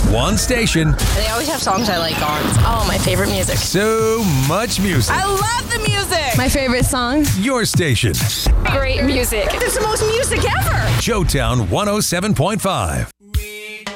One station. They always have songs I like on. Oh, my favorite music. So much music. I love the music. My favorite song. Your station. Great music. It's the most music ever. Joetown 107.5.